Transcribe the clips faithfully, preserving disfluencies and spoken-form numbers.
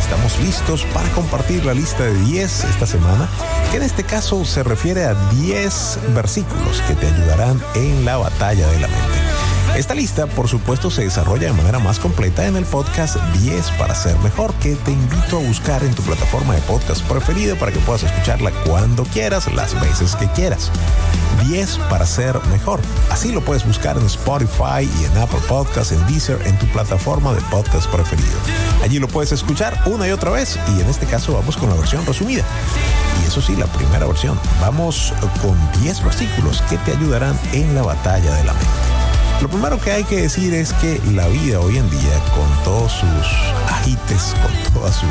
estamos listos para compartir la lista de diez esta semana, que en este caso se refiere a diez versículos que te ayudarán en la batalla de la mente. Esta lista, por supuesto, se desarrolla de manera más completa en el podcast diez para ser mejor, que te invito a buscar en tu plataforma de podcast preferida para que puedas escucharla cuando quieras, las veces que quieras. diez para ser mejor. Así lo puedes buscar en Spotify y en Apple Podcasts, en Deezer, en tu plataforma de podcast preferido. Allí lo puedes escuchar una y otra vez, y en este caso vamos con la versión resumida. Y eso sí, la primera versión. Vamos con diez versículos que te ayudarán en la batalla de la mente. Lo primero que hay que decir es que la vida hoy en día, con todos sus agites, con toda su,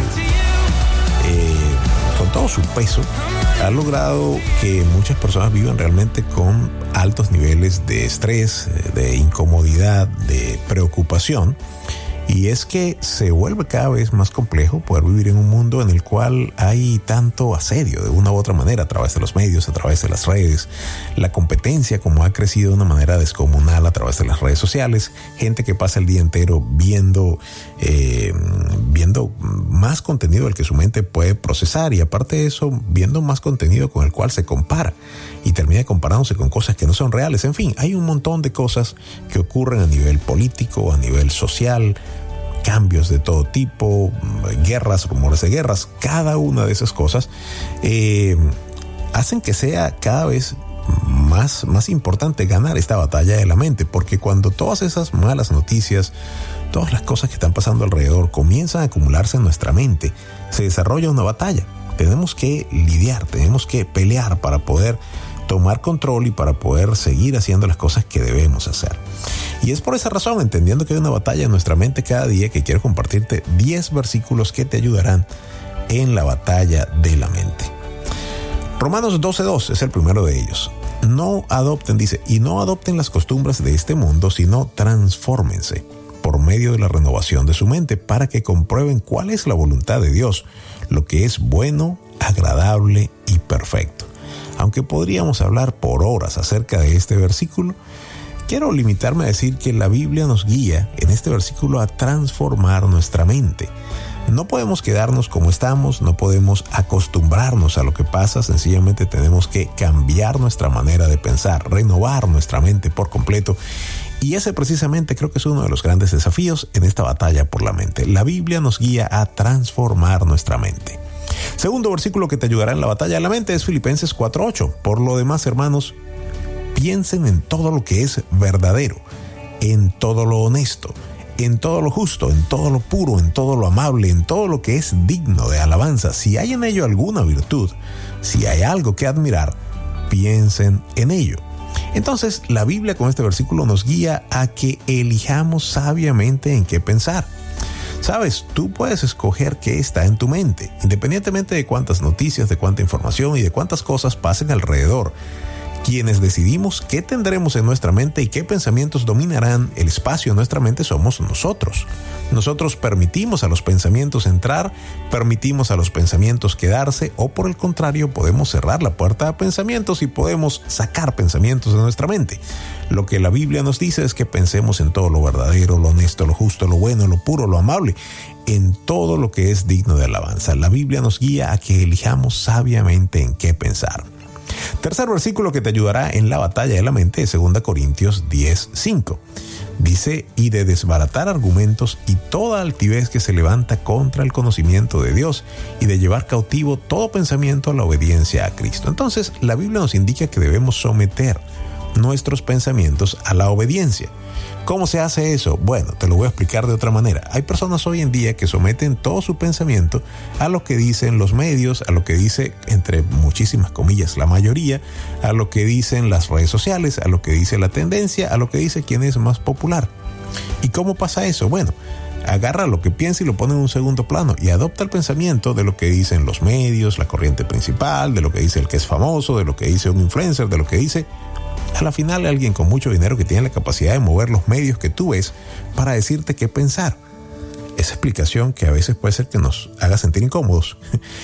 eh, con todo su peso, ha logrado que muchas personas vivan realmente con altos niveles de estrés, de incomodidad, de preocupación. Y es que se vuelve cada vez más complejo poder vivir en un mundo en el cual hay tanto asedio de una u otra manera, a través de los medios, a través de las redes, la competencia como ha crecido de una manera descomunal a través de las redes sociales, gente que pasa el día entero viendo, eh, viendo más contenido del que su mente puede procesar, y aparte de eso, viendo más contenido con el cual se compara y termina comparándose con cosas que no son reales. En fin, hay un montón de cosas que ocurren a nivel político, a nivel social, cambios de todo tipo, guerras, rumores de guerras. Cada una de esas cosas eh, hacen que sea cada vez más, más importante ganar esta batalla de la mente, porque cuando todas esas malas noticias, todas las cosas que están pasando alrededor comienzan a acumularse en nuestra mente, se desarrolla una batalla. Tenemos que lidiar, tenemos que pelear para poder tomar control y para poder seguir haciendo las cosas que debemos hacer. Y es por esa razón, entendiendo que hay una batalla en nuestra mente cada día, que quiero compartirte diez versículos que te ayudarán en la batalla de la mente. Romanos doce dos es el primero de ellos. No adopten, dice, y no adopten las costumbres de este mundo, sino transfórmense por medio de la renovación de su mente, para que comprueben cuál es la voluntad de Dios, lo que es bueno, agradable y perfecto. Aunque podríamos hablar por horas acerca de este versículo, quiero limitarme a decir que la Biblia nos guía en este versículo a transformar nuestra mente. No podemos quedarnos como estamos, no podemos acostumbrarnos a lo que pasa, sencillamente tenemos que cambiar nuestra manera de pensar, renovar nuestra mente por completo. Y ese precisamente creo que es uno de los grandes desafíos en esta batalla por la mente. La Biblia nos guía a transformar nuestra mente. Segundo versículo que te ayudará en la batalla de la mente es Filipenses cuatro ocho. Por lo demás, hermanos, piensen en todo lo que es verdadero, en todo lo honesto, en todo lo justo, en todo lo puro, en todo lo amable, en todo lo que es digno de alabanza. Si hay en ello alguna virtud, si hay algo que admirar, piensen en ello. Entonces, la Biblia con este versículo nos guía a que elijamos sabiamente en qué pensar. Sabes, tú puedes escoger qué está en tu mente, independientemente de cuántas noticias, de cuánta información y de cuántas cosas pasen alrededor. Quienes decidimos qué tendremos en nuestra mente y qué pensamientos dominarán el espacio en nuestra mente somos nosotros. Nosotros permitimos a los pensamientos entrar, permitimos a los pensamientos quedarse, o por el contrario, podemos cerrar la puerta a pensamientos y podemos sacar pensamientos de nuestra mente. Lo que la Biblia nos dice es que pensemos en todo lo verdadero, lo honesto, lo justo, lo bueno, lo puro, lo amable, en todo lo que es digno de alabanza. La Biblia nos guía a que elijamos sabiamente en qué pensar. Tercer versículo que te ayudará en la batalla de la mente es dos Corintios diez cinco. Dice, y de desbaratar argumentos y toda altivez que se levanta contra el conocimiento de Dios, y de llevar cautivo todo pensamiento a la obediencia a Cristo. Entonces, la Biblia nos indica que debemos someter nuestros pensamientos a la obediencia. ¿Cómo se hace eso? Bueno, te lo voy a explicar de otra manera. Hay personas hoy en día que someten todo su pensamiento a lo que dicen los medios, a lo que dice, entre muchísimas comillas, la mayoría, a lo que dicen las redes sociales, a lo que dice la tendencia, a lo que dice quién es más popular. ¿Y cómo pasa eso? Bueno, agarra lo que piensa y lo pone en un segundo plano y adopta el pensamiento de lo que dicen los medios, la corriente principal, de lo que dice el que es famoso, de lo que dice un influencer, de lo que dice... A la final, alguien con mucho dinero que tiene la capacidad de mover los medios que tú ves para decirte qué pensar. Esa explicación, que a veces puede ser que nos haga sentir incómodos,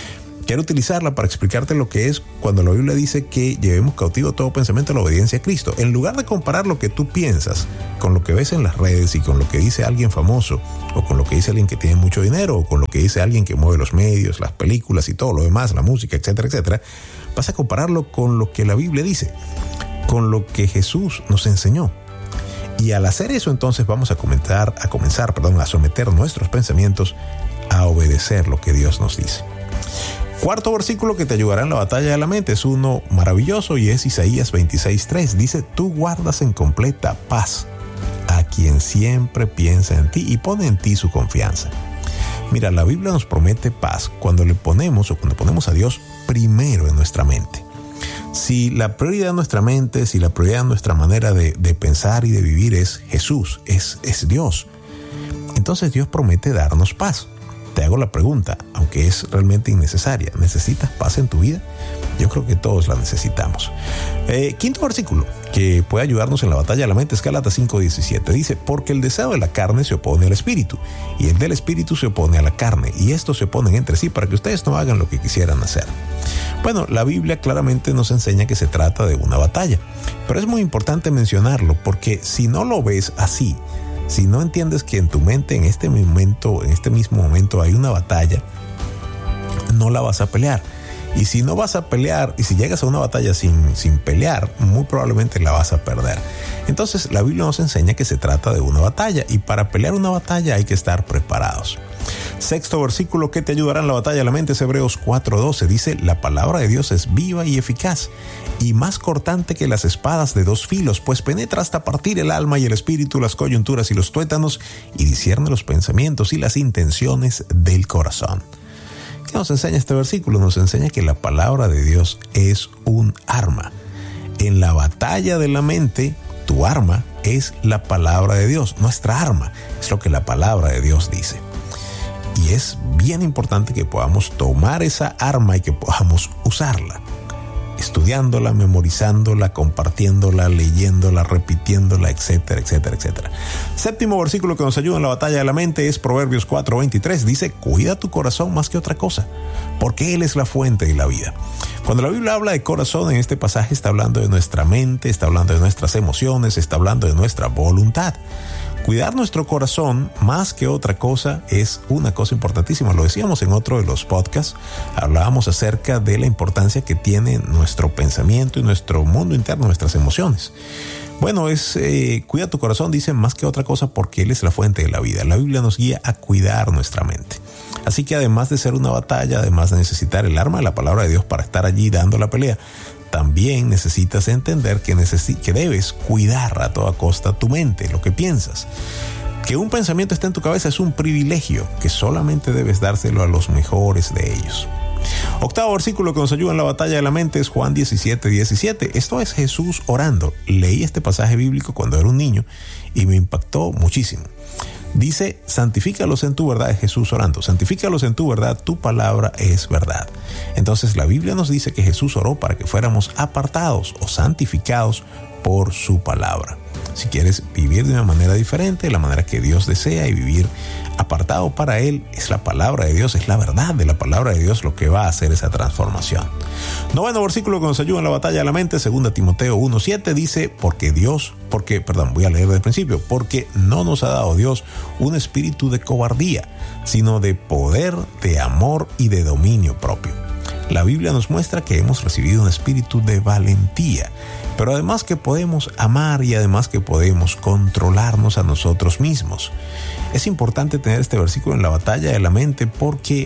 Quiero utilizarla para explicarte lo que es cuando la Biblia dice que llevemos cautivo todo pensamiento a la obediencia a Cristo. En lugar de comparar lo que tú piensas con lo que ves en las redes y con lo que dice alguien famoso, o con lo que dice alguien que tiene mucho dinero, o con lo que dice alguien que mueve los medios, las películas y todo lo demás, la música, etcétera, etcétera, vas a compararlo con lo que la Biblia dice, con lo que Jesús nos enseñó. Y al hacer eso, entonces vamos a comenzar, a comenzar, perdón, a someter nuestros pensamientos a obedecer lo que Dios nos dice. Cuarto versículo que te ayudará en la batalla de la mente es uno maravilloso y es Isaías veintiséis tres. Dice, tú guardas en completa paz a quien siempre piensa en ti y pone en ti su confianza. Mira, la Biblia nos promete paz cuando le ponemos o cuando ponemos a Dios primero en nuestra mente. Si la prioridad de nuestra mente, si la prioridad de nuestra manera de, de pensar y de vivir es Jesús, es, es Dios, entonces Dios promete darnos paz. Te hago la pregunta, aunque es realmente innecesaria, ¿necesitas paz en tu vida? Yo creo que todos la necesitamos. Eh, quinto versículo que puede ayudarnos en la batalla de la mente es Gálatas cinco diecisiete. Dice, porque el deseo de la carne se opone al espíritu, y el del espíritu se opone a la carne, y estos se oponen entre sí para que ustedes no hagan lo que quisieran hacer. Bueno, la Biblia claramente nos enseña que se trata de una batalla, pero es muy importante mencionarlo porque si no lo ves así, si no entiendes que en tu mente en este momento, en este mismo momento hay una batalla, no la vas a pelear. Y si no vas a pelear, y si llegas a una batalla sin, sin pelear, muy probablemente la vas a perder. Entonces la Biblia nos enseña que se trata de una batalla, y para pelear una batalla hay que estar preparados. Sexto versículo que te ayudará en la batalla de la mente es Hebreos cuatro doce. Dice, la palabra de Dios es viva y eficaz, y más cortante que las espadas de dos filos, pues penetra hasta partir el alma y el espíritu, las coyunturas y los tuétanos, y discierne los pensamientos y las intenciones del corazón. ¿Qué nos enseña este versículo? Nos enseña que la palabra de Dios es un arma. En la batalla de la mente, tu arma es la palabra de Dios. Nuestra arma es lo que la palabra de Dios dice. Y es bien importante que podamos tomar esa arma y que podamos usarla, estudiándola, memorizándola, compartiéndola, leyéndola, repitiéndola, etcétera, etcétera, etcétera. Séptimo versículo que nos ayuda en la batalla de la mente es Proverbios cuatro veintitrés. Dice, cuida tu corazón más que otra cosa, porque Él es la fuente de la vida. Cuando la Biblia habla de corazón en este pasaje está hablando de nuestra mente, está hablando de nuestras emociones, está hablando de nuestra voluntad. Cuidar nuestro corazón más que otra cosa es una cosa importantísima. Lo decíamos en otro de los podcasts. Hablábamos acerca de la importancia que tiene nuestro pensamiento y nuestro mundo interno, nuestras emociones. Bueno, es eh, cuida tu corazón, dice, más que otra cosa porque Él es la fuente de la vida. La Biblia nos guía a cuidar nuestra mente. Así que además de ser una batalla, además de necesitar el arma de la palabra de Dios para estar allí dando la pelea, también necesitas entender que, necesi- que debes cuidar a toda costa tu mente, lo que piensas. Que un pensamiento esté en tu cabeza es un privilegio que solamente debes dárselo a los mejores de ellos. Octavo versículo que nos ayuda en la batalla de la mente es Juan diecisiete diecisiete. Esto es Jesús orando. Leí este pasaje bíblico cuando era un niño y me impactó muchísimo. Dice, santifícalos en tu verdad, es Jesús orando. Santifícalos en tu verdad, tu palabra es verdad. Entonces la Biblia nos dice que Jesús oró para que fuéramos apartados o santificados por su palabra. Si quieres vivir de una manera diferente, la manera que Dios desea, y vivir apartado para Él, es la palabra de Dios, es la verdad de la palabra de Dios lo que va a hacer esa transformación. Noveno versículo que nos ayuda en la batalla de la mente, segunda Timoteo uno siete, dice, porque Dios, porque, perdón, voy a leer desde el principio, porque no nos ha dado Dios un espíritu de cobardía, sino de poder, de amor y de dominio propio. La Biblia nos muestra que hemos recibido un espíritu de valentía, pero además que podemos amar y además que podemos controlarnos a nosotros mismos. Es importante tener este versículo en la batalla de la mente porque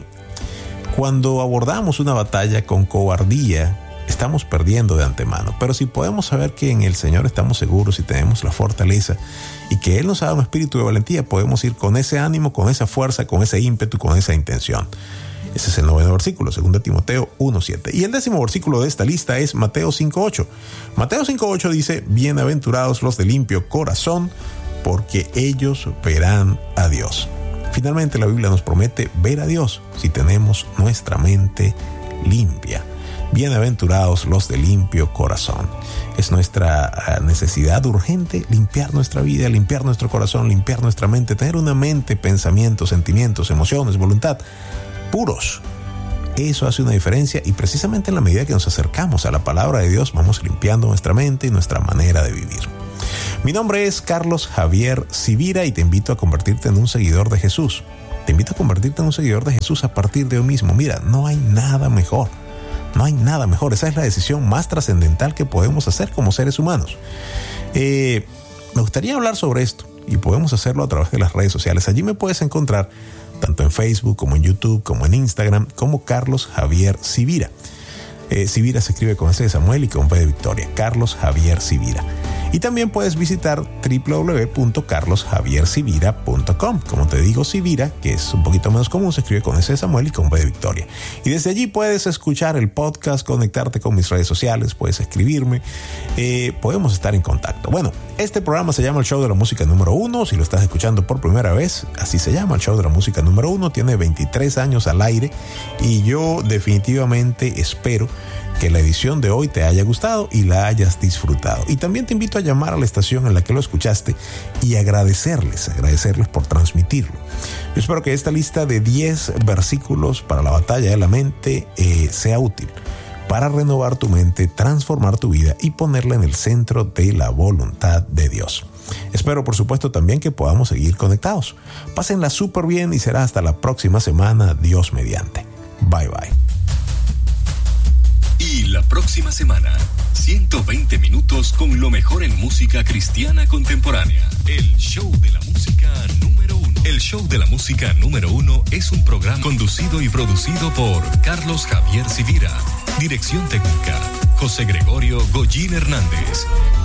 cuando abordamos una batalla con cobardía, estamos perdiendo de antemano. Pero si podemos saber que en el Señor estamos seguros y tenemos la fortaleza y que Él nos ha dado un espíritu de valentía, podemos ir con ese ánimo, con esa fuerza, con ese ímpetu, con esa intención. Ese es el noveno versículo, segunda Timoteo uno siete. Y el décimo versículo de esta lista es Mateo cinco ocho. Mateo cinco ocho dice, bienaventurados los de limpio corazón, porque ellos verán a Dios. Finalmente la Biblia nos promete ver a Dios si tenemos nuestra mente limpia. Bienaventurados los de limpio corazón. Es nuestra necesidad urgente limpiar nuestra vida, limpiar nuestro corazón, limpiar nuestra mente, tener una mente, pensamientos, sentimientos, emociones, voluntad puros, Eso hace una diferencia y precisamente en la medida que nos acercamos a la palabra de Dios vamos limpiando nuestra mente y nuestra manera de vivir. Mi nombre es Carlos Javier Sivira y te invito a convertirte en un seguidor de Jesús. Te invito a convertirte en un seguidor de Jesús a partir de hoy mismo. Mira, no hay nada mejor. No hay nada mejor. Esa es la decisión más trascendental que podemos hacer como seres humanos. Eh, me gustaría hablar sobre esto y podemos hacerlo a través de las redes sociales. Allí me puedes encontrar tanto en Facebook como en YouTube, como en Instagram, como Carlos Javier Sivira. Eh, Sivira se escribe con S de Samuel y con V de Victoria. Carlos Javier Sivira. Y también puedes visitar doble u doble u doble u punto carlos javier sivira punto com. Como te digo, Sivira, que es un poquito menos común, se escribe con S de Samuel y con V de Victoria. Y desde allí puedes escuchar el podcast, conectarte con mis redes sociales, puedes escribirme, eh, podemos estar en contacto. Bueno, este programa se llama El Show de la Música número uno. Si lo estás escuchando por primera vez, así se llama, El Show de la Música número uno. Tiene veintitrés años al aire y yo definitivamente espero que la edición de hoy te haya gustado y la hayas disfrutado. Y también te invito a llamar a la estación en la que lo escuchaste y agradecerles, agradecerles por transmitirlo. Yo espero que esta lista de diez versículos para la batalla de la mente eh, sea útil para renovar tu mente, transformar tu vida y ponerla en el centro de la voluntad de Dios. Espero, por supuesto, también que podamos seguir conectados. Pásenla súper bien y será hasta la próxima semana, Dios mediante. Bye bye. Y la próxima semana, ciento veinte minutos con lo mejor en música cristiana contemporánea. El Show de la Música número uno. El Show de la Música número uno es un programa conducido y producido por Carlos Javier Sivira. Dirección técnica, José Gregorio Goyín Hernández.